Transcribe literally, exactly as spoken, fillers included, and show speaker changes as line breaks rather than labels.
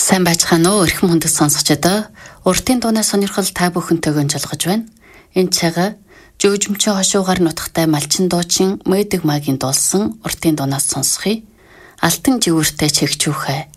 Сайн байцгаана уу эрхэм хүндэт сонсогчдоо. Уртын дуунаас сонирхол та бүхэнтэйгэн жолгож байна. Энэ цагаа жөөжмчөө хошуугаар нутагтай малчин дуучин Мэдэг магийн дуулсан уртын дуунаас сонсхий. Алтан живүүртэй чигчүүхэ